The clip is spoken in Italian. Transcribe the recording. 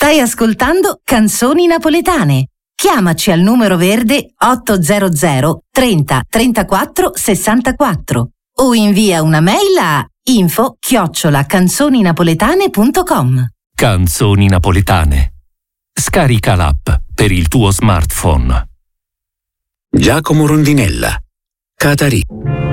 Stai ascoltando Canzoni Napoletane. Chiamaci al numero verde 800 30 34 64 o invia una mail a info@canzoninapoletane.com. Canzoni Napoletane. Scarica l'app per il tuo smartphone. Giacomo Rondinella, Catari.